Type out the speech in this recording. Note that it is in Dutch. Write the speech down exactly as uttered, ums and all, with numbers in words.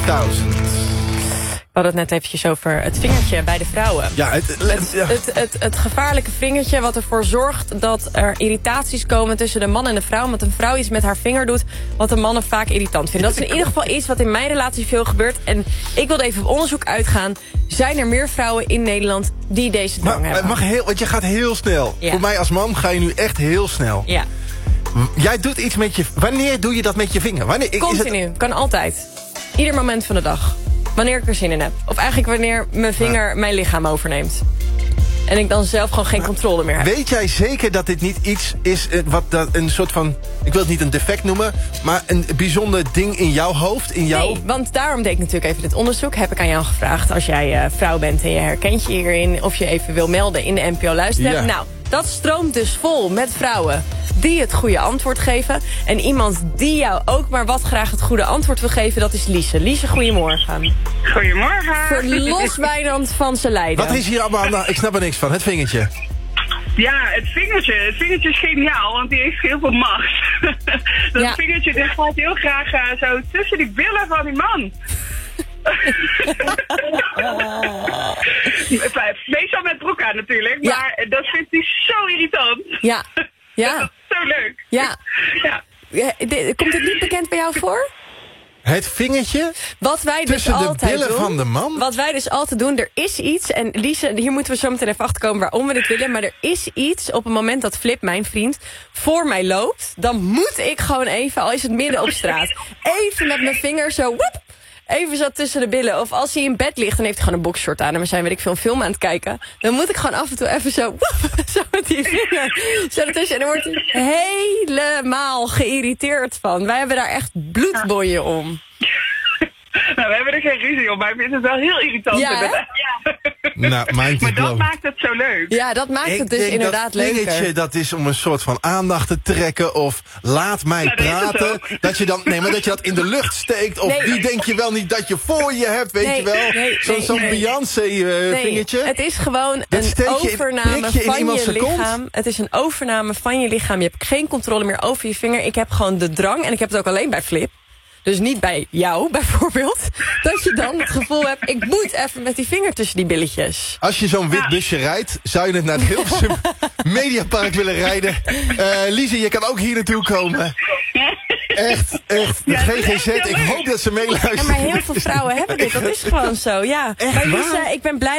duizend. We hadden het net eventjes over het vingertje bij de vrouwen. Ja, het, het, ja. Het, het, het, het gevaarlijke vingertje wat ervoor zorgt dat er irritaties komen tussen de man en de vrouw. Want een vrouw iets met haar vinger doet wat de mannen vaak irritant vinden. Dat is in ieder geval iets wat in mijn relatie veel gebeurt. En ik wilde even op onderzoek uitgaan. Zijn er meer vrouwen in Nederland die deze drang maar, hebben? Mag heel, want je gaat heel snel. Ja. Voor mij als man ga je nu echt heel snel. Ja. Jij doet iets met je... Wanneer doe je dat met je vinger? Wanneer, is Continu, het... kan altijd. Ieder moment van de dag. Wanneer ik er zin in heb. Of eigenlijk wanneer mijn vinger maar... mijn lichaam overneemt. En ik dan zelf gewoon geen maar controle meer heb. Weet jij zeker dat dit niet iets is wat dat een soort van... Ik wil het niet een defect noemen, maar een bijzonder ding in jouw hoofd, in jouw... Nee, want daarom deed ik natuurlijk even dit onderzoek. Heb ik aan jou gevraagd, als jij uh, vrouw bent en je herkent je hierin... of je even wil melden in de N P O Luisterapp. Ja. Nou, dat stroomt dus vol met vrouwen die het goede antwoord geven. En iemand die jou ook maar wat graag het goede antwoord wil geven... dat is Liese. Liese, goedemorgen. Goedemorgen. Verlos Wijnand van zijn lijden. Wat is hier allemaal... Nou, ik snap er niks van. Het vingertje. Ja, het vingertje. Het vingertje is geniaal, want die heeft heel veel macht. Dat Ja. vingertje dat gaat heel graag uh, zo tussen die billen van die man. Meestal met broek aan natuurlijk, Ja. maar dat vindt hij zo irritant. Ja, ja, Dat is zo leuk. ja. Ja. Ja, di- Komt het niet bekend bij jou voor? Het vingertje Wat wij dus tussen de altijd billen doen, van de man? Wat wij dus altijd doen, er is iets... en Liese, hier moeten we zo meteen even achterkomen waarom we dit willen... maar er is iets op het moment dat Flip, mijn vriend, voor mij loopt... dan moet ik gewoon even, al is het midden op straat... even met mijn vinger zo... woep, even zo tussen de billen. Of als hij in bed ligt, dan heeft hij gewoon een boxshort aan... en we zijn, weet ik veel, een film aan het kijken... dan moet ik gewoon af en toe even zo... woep, zo met die vinger zo ertussen. En dan wordt hij helemaal geïrriteerd van. Wij hebben daar echt bloedboeien om. Nou, we hebben er geen ruzie om, maar ik vind het wel heel irritant. Ja, hè? Ja. Nou, mind Maar dat blown. maakt het zo leuk. Ja, dat maakt Ik het dus denk inderdaad dat vingertje, leuker. dat is om een soort van aandacht te trekken... of laat mij Nou, dat is het praten. ook. Dat je dan, nee, maar dat je dat in de lucht steekt. Of Nee. die denk je wel niet dat je voor je hebt, weet Nee, je wel. nee, Zo'n nee, zo'n nee. Beyoncé-vingertje. Nee, het is gewoon Dat een steek je- overname prik je in van iemands je kont? lichaam. Het is een overname van je lichaam. Je hebt geen controle meer over je vinger. Ik heb gewoon de drang, en ik heb het ook alleen bij Flip... dus niet bij jou, bijvoorbeeld... dat je dan het gevoel hebt... ik moet even met die vinger tussen die billetjes. Als je zo'n wit busje rijdt, zou je het naar het Hilversum Mediapark willen rijden. Uh, Lize, je kan ook hier naartoe komen. Echt, echt. De Ja, G dat is G Z, echt heel ik leuk. hoop dat ze meeluisteren. Ja, maar heel veel vrouwen hebben dit. Dat is gewoon zo, ja. Echt Maar Lisa, waar? ik ben blij